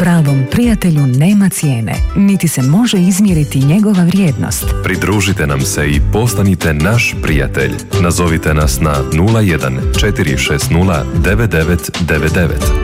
Pravom prijatelju nema cijene, niti se može izmjeriti njegova vrijednost. Pridružite nam se i postanite naš prijatelj. Nazovite nas na 01 460 9999.